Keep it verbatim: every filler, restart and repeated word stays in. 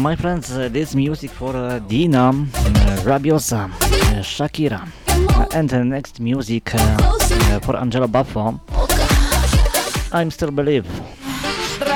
my friends, uh, this music for uh, Dina, uh, Rabiosa, uh, Shakira, uh, and the next music uh, uh, for Angela Buffo. I'm Still Believe.